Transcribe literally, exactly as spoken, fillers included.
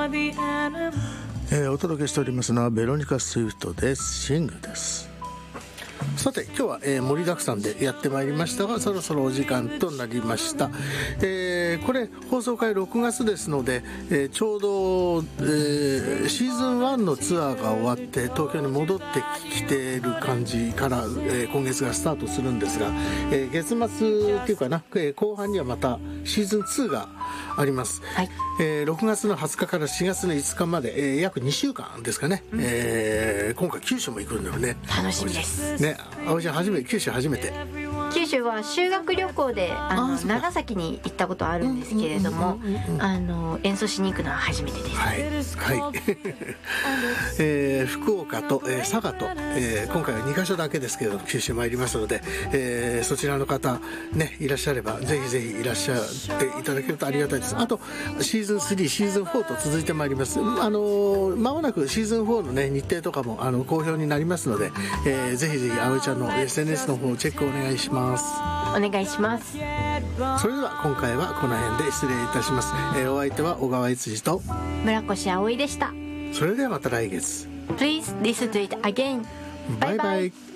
えー、お届けしておりますのはベロニカ・スウィフトでシングです。さて今日は、えー、盛りだくさんでやってまいりましたが、そろそろお時間となりました。えー、これ放送回ろくがつですので、えー、ちょうど、えー、シーズンワンのツアーが終わって東京に戻ってきている感じから、えー、今月がスタートするんですが、えー、月末っていうかな、えー、後半にはまたシーズンツーがあります。はい。えー、ろくがつのはつかからしがつのいつかまで、えー、約にしゅうかんですかね、うん、えー、今回九州も行くんだよね。 楽しみですね。葵ちゃん初めて、九州初めて。 九州は修学旅行であのあ長崎に行ったことあるんですけれども、あの演奏しに行くのは初めてです。 はい、はい。えー、福岡と、えー、佐賀と、えー、今回はにかしょだけですけれども九州参りますので、えー、そちらの方ねいらっしゃればぜひぜひいらっしゃっていただけるとありがたいです。あとシーズンスリー、シーズンフォーと続いてまいります。あの間もなくシーズンフォーのね日程とかもあの好評になりますので、えー、ぜひぜひ葵ちゃんの エスエヌエス の方をチェックお願いします。 お願いします。 それでは今回はこの辺で失礼いたします。えー、お相手は小川悦司と村越葵でした。 それではまた来月。 Please listen to it again. バイバイ。